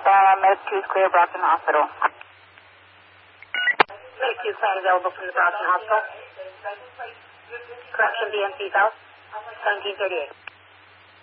Med 2 is clear, Brockton Hospital. Med 2 plan available from the Brockton Hospital. Correction, BMC South, 1738.